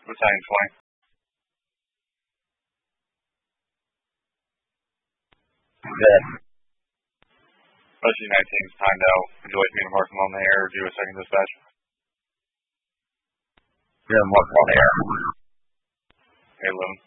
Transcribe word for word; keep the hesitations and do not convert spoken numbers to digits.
Battalion twenty. Good. S U nineteen is timed out. Would you like me to mark them on the air or do a second dispatch? You're going to mark them on the air. Hey, Loon.